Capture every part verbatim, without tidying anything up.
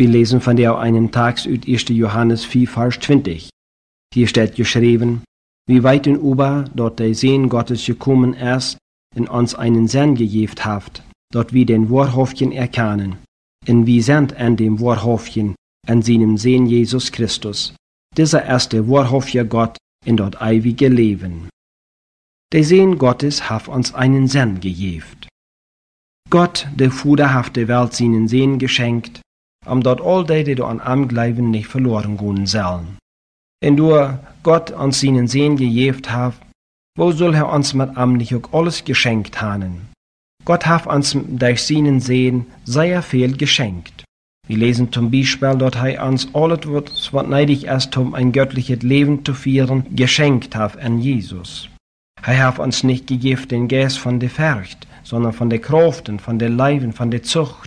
Wir lesen von der einen Tags uit erster Johannes vier, Vers zwanzig. Hier steht geschrieben, wie weit in über, dort der Sehn Gottes gekommen erst, in uns einen Sinn gegeben haft, dort wir den Wahrhaftigen erkennen, in wie sind an dem Wahrhaftigen, an seinem Sehn Jesus Christus, dieser erste wahrhaftige Gott in dort ewige Leben. Der Sehn Gottes hat uns einen Sinn gegeben. Gott, der Vater, hat der Welt seinen Sehn geschenkt, um dort all die, die an am Glauben nicht verloren gehen sollen. Und durch Gott uns seinen Sehn gegeben hat, wo soll er uns mit am nicht auch alles geschenkt haben? Gott hat uns durch seinen Sehn sehr viel geschenkt. Wir lesen zum Beispiel, dass er uns alles, was neidig ist, um ein göttliches Leben zu führen, geschenkt hat an Jesus. Er hat uns nicht gegeben den Geist von der Furcht, sondern von der Kraft und von der Leben, von der Zucht.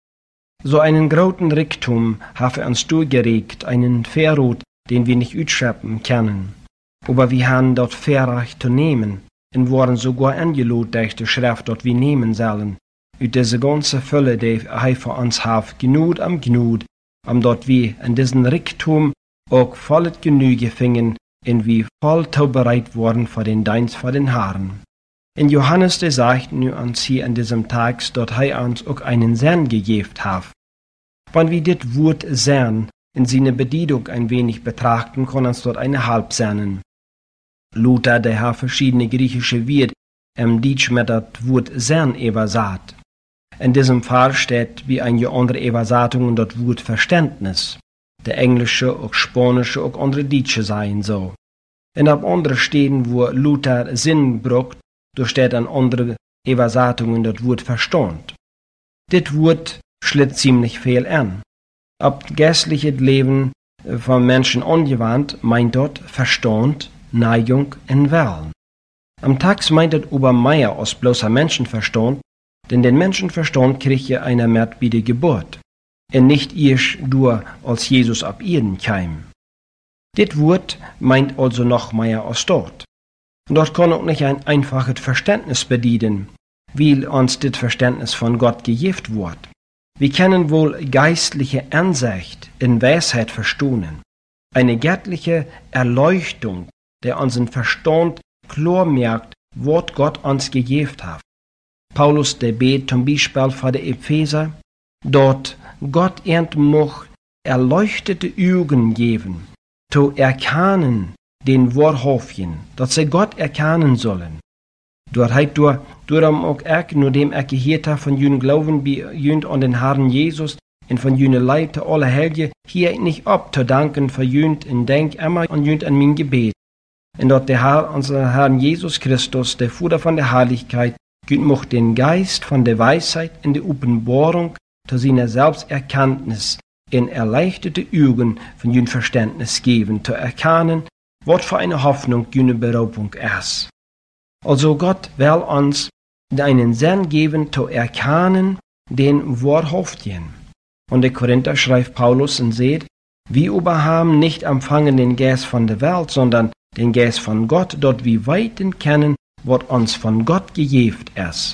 So einen großen Reichtum hat er uns durchgeregt, einen Verrot, den wir nicht ausschöpfen können. Aber wir haben dort Verrecht zu nehmen, und wurden sogar angelohnt durch die Schrift, dort wir nehmen sollen. Ut diese ganze Fülle, die er für uns hat, Gnut am Gnut, um dort wir in diesen Reichtum auch volles Genüge fingen, und wie voll bereit worden für den Dienst für den Herrn. In Johannes, der sagt nu uns hier an diesem Tag, dort er uns auch einen Sinn gegeben hat. Wenn wir das Wort Sinn in seine Bedienung ein wenig betrachten, kann uns dort eine Halbsinnen. Luther, der hat verschiedene griechische Wörter im Deutsch mit das Wort Sinn übersat. In diesem Fall steht wie eine andere Übersetzung das Wort Verständnis. Der englische, auch spanische, auch andere Deutsche seien so. Und auf andere Stellen, wo Luther Sinn braucht, da steht an andere Übersetzungen das Wort Verstand. Das Wort schlitt ziemlich viel an. Ob geistliches Leben von Menschen angewandt, meint dort Verstand, Neigung und Willen. Am Tag meint es über mehr als bloßer Menschenverstand, denn den Menschenverstand kriegt ja einer mit bei der Geburt, und nicht erst durch, als Jesus ab Erden kam. Dit Wort meint also noch mehr als dort. Und dort kann auch nicht ein einfaches Verständnis bedienen, weil uns das Verständnis von Gott gegeben wird. Wir können wohl geistliche Ansicht in Weisheit verstehen, eine göttliche Erleuchtung, der unseren Verstand klar merkt, was Gott uns gegeben hat. Paulus, der bet zum Beispiel für die Epheser, dort Gott ernt moch erleuchtete Augen geben, zu erkennen den Wahrhaftigen, dass sie Gott erkennen sollen. Dort hat durch, darum auch ich, nur dem ich gehört habe von jünen Glauben, bei jünt an den Herrn Jesus, und von jünen Leib zu alle Helge, hier nicht ab zu danken für jünt und denk immer an jünt an mein Gebet. Und dort der Herr, unser Herrn Jesus Christus, der Vater von der Herrlichkeit, gibt moch den Geist von der Weisheit in der Offenbarung zu seiner Selbsterkenntnis in erleichterte Augen von jün Verständnis geben, zu erkennen, was für eine Hoffnung jüne Beraubung ist. Also Gott will uns einen Sinn geben, zu erkennen, den Wahrhaftigen. Und der Korinther schreibt Paulus und sagt, wir aber haben nicht empfangen den Geist von der Welt, sondern den Geist von Gott, dort wir weiten kennen, was uns von Gott gegeben ist.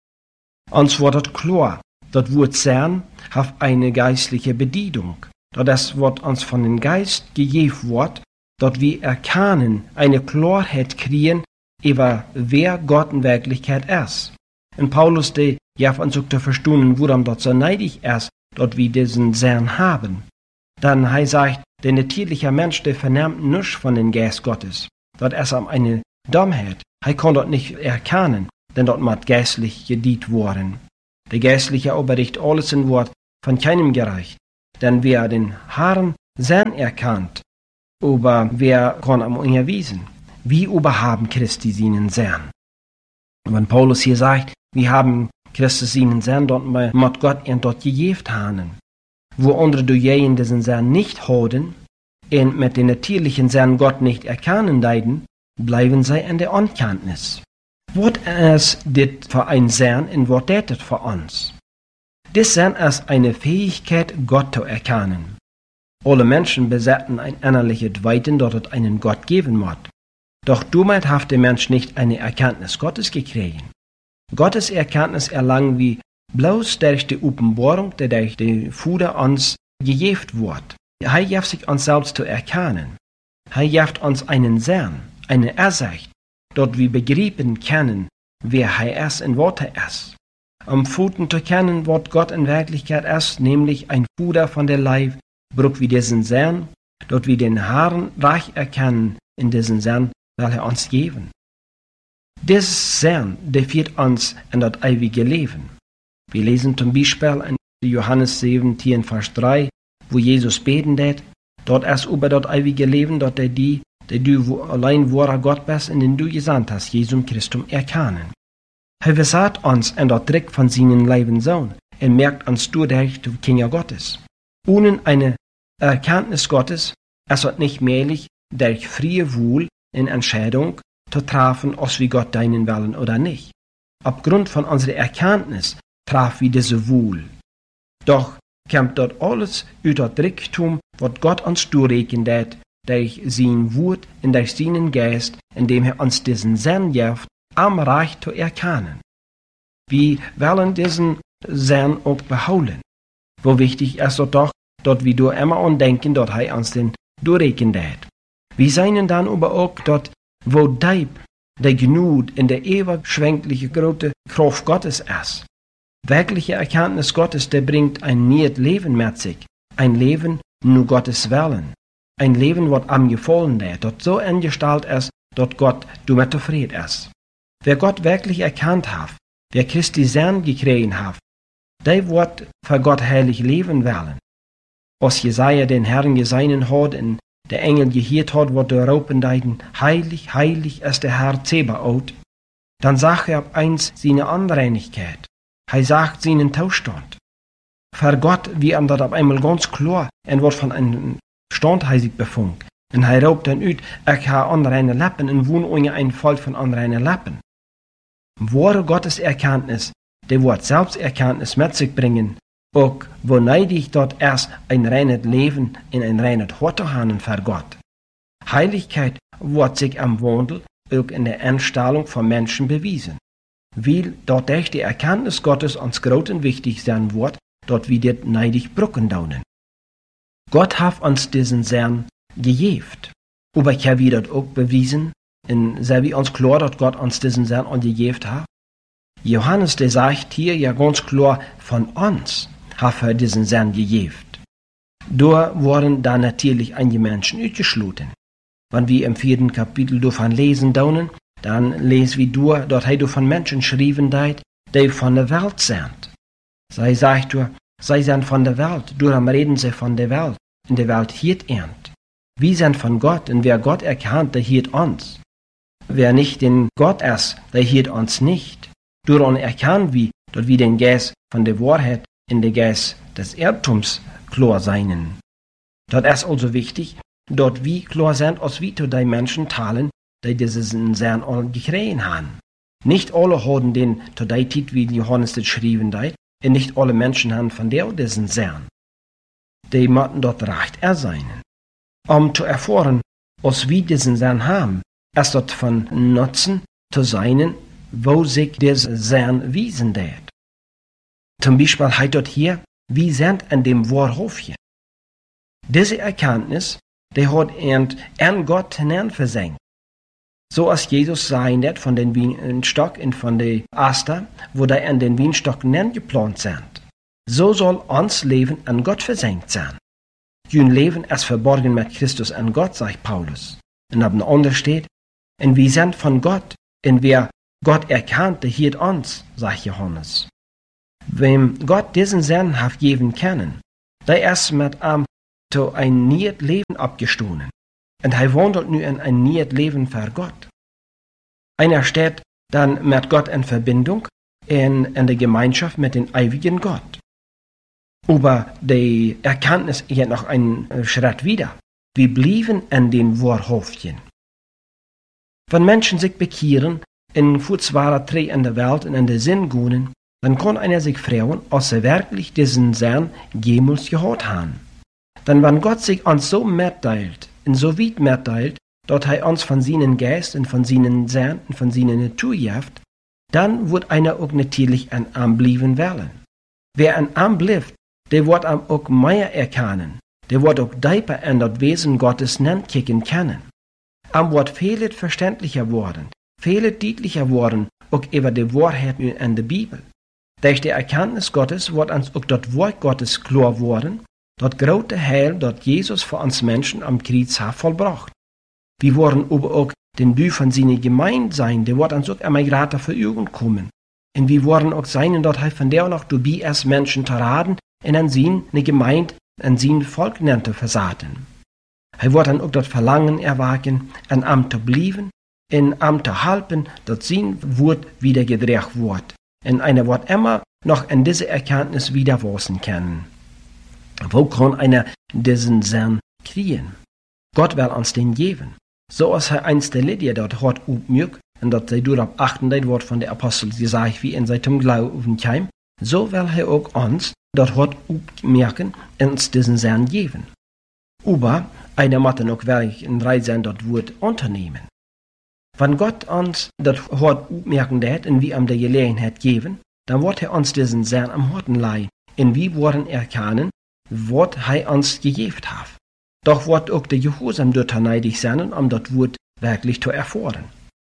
Uns wird klar, das Wort Sinn hat eine geistliche Bedienung. Das, was uns von dem Geist gegeben wird, dort wir erkennen, eine Klarheit kriegen, über wer Gott in Wirklichkeit ist. Und Paulus, der ja uns auch zu verstehen, woran dort so neidig ist, dort wir diesen Sinn haben. Dann er sagt, der natürliche Mensch, der vernimmt nichts von dem Geist Gottes. Dort ist er eine Dummheit. Er kann dort nicht erkennen, denn dort muss geistlich gedient worden. Der Geistliche oberricht alles in Wort von keinem gereicht. Denn wer den Herrn Sinn erkannt, aber wer kann am erwiesen? Wie aber haben Christi seinen Sinn? Und wenn Paulus hier sagt, wir haben Christus seinen Sinn, dort muss Gott ihn dort gegeben haben. Wo andere diejenigen diesen Sinn nicht haben und mit den natürlichen Sinn Gott nicht erkennen leiden, bleiben sie in der Unkenntnis. Was ist das für ein Sinn und was ist das für uns? Das Sinn ist eine Fähigkeit, Gott zu erkennen. Alle Menschen besitzen ein innerliches Weiten, dort es einen Gott geben muss. Doch damit hat der Mensch nicht eine Erkenntnis Gottes gekriegt. Gottes Erkenntnis erlangen wir bloß durch die Offenbarung, die durch die Vater uns gejeft wird. Er hilft sich uns selbst zu erkennen. Er hilft uns einen Sinn, eine Ersicht, dort wir begreifen können, wer er ist und was er ist. Um Futen zu kennen, was Gott in Wirklichkeit ist, nämlich ein Fuder von der Leib, braucht wir diesen Sinn, dort wir den Herrn reich erkennen in diesen Sinn, will er uns geben. Dieses Sinn, der führt uns in das ewige Leben. Wir lesen zum Beispiel in Johannes siebzehn, Vers drei, wo Jesus beten wird, dort ist über das ewige Leben, dort der die, der du allein wahrer Gott bist, in den du gesandt hast, Jesum Christum erkennen. Er versagt uns in das Trick von seinem Lebenssohn. Er merkt uns durch die Kinder Gottes. Ohne eine Erkenntnis Gottes ist es nicht möglich, durch freie Wohl in Entscheidung zu treffen, ob wir Gott dienen wollen oder nicht. Aufgrund von unserer Erkenntnis treffen wir diese Wohl. Doch kommt dort alles über das Reichtum, was Gott uns durchreichen wird, durch sein Wort und durch seinen Geist, indem er uns diesen Sinn gibt, am Reich zu erkennen. Wir wollen diesen Sinn auch behalten. Wo wichtig ist es doch, dort wir durch immer andenken, dort er uns den durchreichen wird. Wir seien dann aber auch dort, wo deib, der Gnut in der ewig schwenkliche große Kraft Gottes ist. Wirkliche Erkenntnis Gottes, der bringt ein neues Leben mit sich. Ein Leben nur Gottes Willen. Ein Leben, was am gefallen wird, dort so eingestellt ist, dort Gott damit zufrieden ist. Wer Gott wirklich erkannt hat, wer Christi Sinn gekriegt hat, der wird für Gott heilig leben wollen. Als Jesaja den Herrn gesehen hat und der Engel gehört hat, wo der Raupen deuten, heilig, heilig ist der Herr Zebaoth, dann sagt er ab eins seine Unreinigkeit. Er sagt seinen Zustand. Für Gott, wie ihm das auf einmal ganz klar, und wird von einem Standheisig befunden. Und er raubt dann ut, ich habe unreine Lappen und wohne ohne ein Volk von unreinen Lappen. Wahre Gotteserkenntnis, der wird Selbsterkenntnis mit sich bringen, auch wo neidig dort erst ein reines Leben in ein reines Hort zu haben für Gott. Heiligkeit wird sich am Wandel auch in der Einstellung von Menschen bewiesen. Weil dort durch die Erkenntnis Gottes uns groß und wichtig sein wird, dort wir das neidig brücken daunen. Gott hat uns diesen Sinn gejeft. Aber ich habe das auch bewiesen, in sehr wie uns klar, dass Gott uns diesen Sinn angejeft hat. Johannes, der sagt hier ja ganz klar, von uns hat er diesen Sinn gejeft. Da wurden dann natürlich einige Menschen ausgeschlossen. Wenn wir im vierten Kapitel davon lesen daunen, dann lesen wir durch, dort er von Menschen schrieben deit, die von der Welt sind. Sei sagt du, sei sind von der Welt, darum reden sie von der Welt, in der Welt hielt ernt. Wir sind von Gott, und wer Gott erkannt, der hielt uns. Wer nicht den Gott ist, der hielt uns nicht. Darum erkennen wir, dass wir den Geist von der Wahrheit in den Geist des Irrtums klar seien. Das ist also wichtig, dass wir klar sind, als wir zu den Menschen teilen, die diesen Sinn gekriegt haben. Nicht alle haben den zu der Zeit, wie Johannes das schrieben hat, und nicht alle Menschen haben von der diesen Sinn. Die müssen dort recht er sein. Um zu erfahren, was wir diesen Sinn haben, ist dort von Nutzen zu sein, wo sich dieser Sinn wiesen wird. Zum Beispiel heißt dort hier, wir sind in dem Wahrhofchen. Diese Erkenntnis, die hat ihn an Gott hinein versenkt. So als Jesus sein wird von den Weinstock und von den Aster, wo die an den Weinstock geplant sind. So soll uns Leben an Gott versenkt sein. Jün Leben ist verborgen mit Christus an Gott, sagt Paulus. Und ab andere steht, und wir sind von Gott, und wer Gott erkannt, der hielt uns, sagt Johannes. Wem Gott diesen Sinn hat geben können, der ist mit ihm zu ein neues Leben abgestoßen. Und er wandelt nu in ein neues Leben für Gott. Einer steht dann mit Gott in Verbindung in, in der Gemeinschaft mit dem ewigen Gott. Aber die Erkenntnis geht noch einen Schritt wieder. Wir blieben in den Wahrhofchen. Wenn Menschen sich bekehren, in furzware Dreh in der Welt und in der Sinn gehen, dann kann einer sich fragen, ob sie wirklich diesen Sinn jemals gehört haben. Denn wenn Gott sich uns so mitteilt, und so weit mitteilt, dass er uns von seinen Geist und von seinen Sinn und von seiner Natur gibt, dann wird einer auch natürlich an ihm bleiben wollen. Wer an ihm bleibt, der wird am auch mehr erkennen, der wird auch deeper in das Wesen Gottes kicken kennen. Am wird vieles verständlicher worden, vieles deutlicher worden, auch über die Wahrheit in der Bibel. Durch die Erkenntnis Gottes wird uns auch das Wort Gottes klar worden, das große Heil, das Jesus für uns Menschen am Kreuz hat vollbracht. Wir wollen aber auch den Du von seiner Gemeinde sein, der wird uns auch immer gerade für Augen kommen. Und wir wollen auch sein, dass er von der noch dabei ist, Menschen zu raten, und an sie eine Gemeinde, an sie ein Volk nennt zu versaten. Er wird dann auch das Verlangen erwachen, ein Amt zu bleiben, in Amt zu halten, dass sein Wort wieder gedreht wird. Und einer wird immer noch in diese Erkenntnis wieder wachsen können. Wo kann einer diesen Sinn kriegen? Gott will uns den geben. So als er einst der Lydia dort hat upmück, und dass sie darauf achten, das Wort von der Apostel gesagt, wie in seinem Glauben kam, so will er auch uns dort hat upmerken und uns diesen Sinn geben. Aber einer muss dann auch wirklich in Reisen dort Wort unternehmen. Wenn Gott uns das hat upmerken hat und wir ihm die Gelegenheit geben, dann wird er uns diesen Sinn am Horten leihen, und wir wollen erkennen, was er uns gegeben hat. Doch wird auch der Gehorsam dort neidig sein, um das Wort wirklich zu erfahren.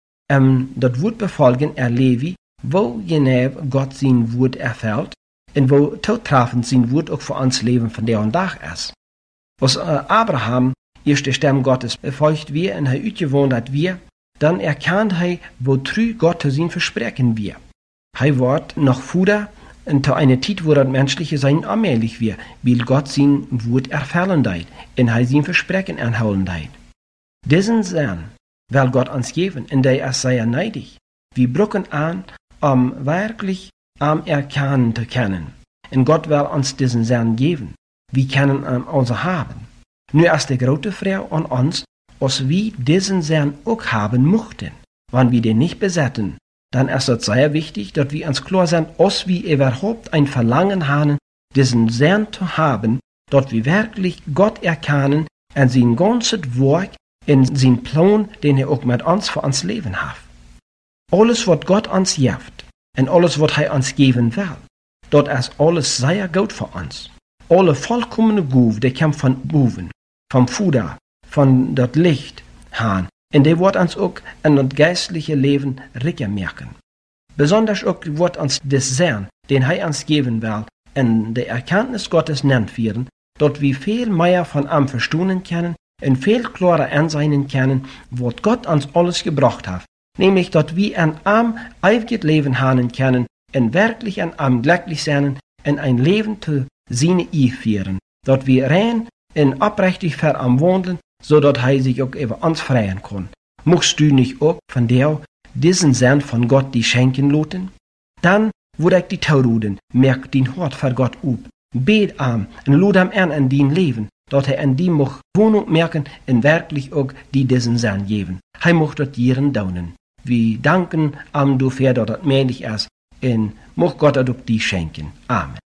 Um das Wort befolgen erlebe ich, wo genau Gott sein Wort erfällt und wo zutreffend sein Wort auch für uns Leben von der und Tag ist. Als äh, Abraham erst der Stamm Gottes befolgt wir und er utgewohnt hat wir, dann erkannt er, wo treu Gott zu sein versprechen wir. Er wird noch früher und zu einer Zeit, wo das menschliche Sein allmählich wird, weil Gott sein Wort erfüllen deit und er sein Versprechen anholen deit. Diesen Sinn will Gott uns geben, in der er sei neidig. Wir brauchen an, um wirklich am Erkennen zu können. Und Gott will uns diesen Sinn geben. Wir können ihn also haben. Nur ist die große Frage an uns, als wir diesen Sinn auch haben möchten. Wenn wir den nicht besetzen, dann ist es sehr wichtig, dass wir uns klar sind, als wir überhaupt ein Verlangen haben, diesen Sinn zu haben, dass wir wirklich Gott erkennen und sein ganzes Werk in sein Plan, den er auch mit uns für uns Leben hat. Alles, was Gott uns gibt und alles, was er uns geben will, dort ist alles sehr gut für uns. Alle vollkommene Gabe, die kommt von oben, vom Futter, von das Licht, Hahn. Und der wird uns auch in das geistliche Leben merken. Besonders auch wird uns das Sinn, den er uns geben will, in der Erkenntnis Gottes nennt werden, dort wir viel mehr von ihm verstehen können und viel klarer ansehen können, was Gott uns alles gebracht hat. Nämlich, dass wir ein am ewiges Leben haben können und wirklich ein am glücklich sein und ein Leben zu seine I führen. Dass wir rein und aufrichtig für am wandeln, so dass er sich auch über uns freien kann. Muchst du nicht auch von der diesen Sinn von Gott die schenken lassen? Dann würde ich die Tauruden, merk den Hort für Gott up, bet am und lud am an in dein Leben, dass er in die moch Wohnung merken und wirklich auch die diesen Sinn geben. Er mocht dort ihren daunen. Wir danken am dafür, dass das möglich ist, und mocht Gott auch die schenken. Amen.